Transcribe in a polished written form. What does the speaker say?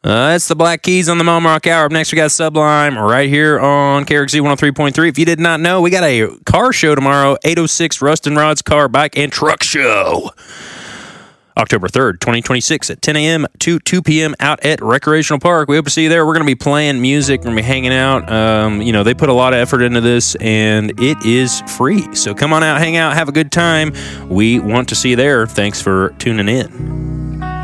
It's the Black Keys on the Mom Rock Hour. Up next, we got Sublime right here on KRXZ 103.3. If you did not know, we got a car show tomorrow, 806 Rustin Rod's Car, Bike, and Truck Show. October 3rd, 2026 at 10 a.m. to 2 p.m. out at Recreational Park. We hope to see you there. We're going to be playing music. We're going to be hanging out. They put a lot of effort into this, and it is free. So come on out, hang out, have a good time. We want to see you there. Thanks for tuning in.